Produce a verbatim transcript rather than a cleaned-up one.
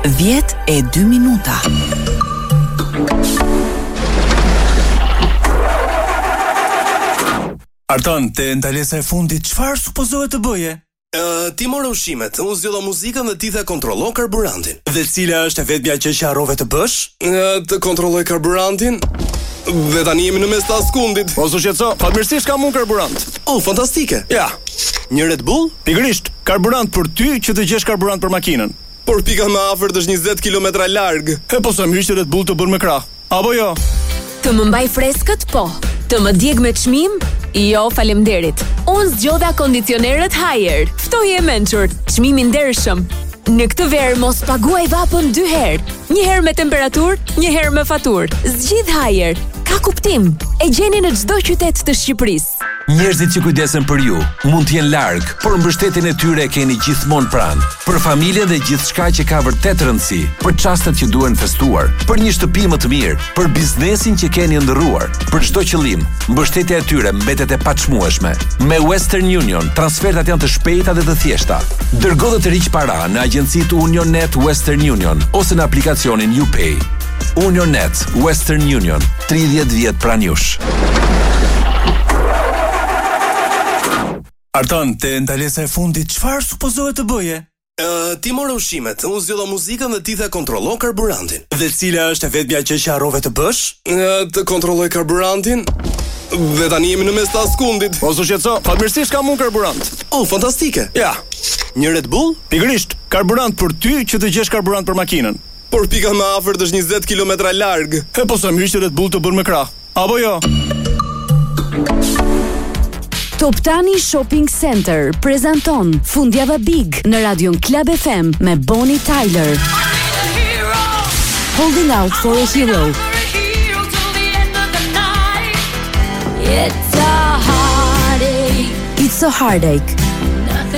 dhjetë e dy minuta. Arton, te ndalesa e fundit, çfarë supozohet të bëje? Uh, ti morë ushimet, unë zgjodha muzikën dhe ti the kontrollon karburantin. Dhe cila është e vetmja gjë që harrove të bësh? Uh, të kontrolloj karburantin. Dhe tani jemi në mes të askundit. Po s'u shqetëso, fatmirësisht kam unë karburant. Oh, fantastike. Ja. Një Red Bull? Pikërisht, karburant për ty që të gjesh karburant për makinën. Por pika më afërt është njëzet kilometra larg. E po sa mirë që Red Bull të bën me krah. Apo jo? Të më mbaj freskët, po. Të më djeg me çmim? Jo, faleminderit. Unë zgjodha kondicionerët Haier. Ftoje e mençur, çmim i ndershëm. Në këtë verë mos paguaj vapën dy herë. Një herë me temperaturë, një herë me faturë. Zgjidh Haier. Ka kuptim. E gjeni në çdo qytet të Shqipërisë. Njerëzit që kujdesen për ju mund të jenë larg, por mbështetjen e tyre e keni gjithmonë pranë. Për familjen dhe gjithçka që ka vërtet rëndësi, për çastet që duhen festuar, për një shtëpi më të mirë, për biznesin që keni ndërruar, për çdo qëllim, mbështetja e tyre mbetet e paçmueshme. Me Western Union, transfertat janë të shpejta dhe të thjeshta. Dërgo dhe të riq para në agjencitë UnionNet Western Union ose në aplikacionin UPay. UnionNet Western Union, tridhjetë vjet pranë jush. Arton, te ndalesa e fundit, çfarë supozohet të bëje? Uh, ti morë ushimet, unë zgjodha muzikën dhe ti the kontrollon karburantin. Dhe cila është e vetmja gjë që harrove të bësh? Uh, të kontrolloj karburantin. Dhe tani jemi në mes të askundit. Po s'u shqetëso, fatmirësisht kam unë karburant. Oh, fantastike. Ja. Një Red Bull? Pikërisht, karburant për ty që të gjesh karburant për makinën. Por pika më afërt është njëzet kilometra larg. E po sa mirë që Red Bull të bën me krah. Apo jo? Toptani Shopping Center prezanton Fundjava Big në Radion Club F M me Bonnie Tyler. Holding out for a hero. It's a heartache. It's a heartache.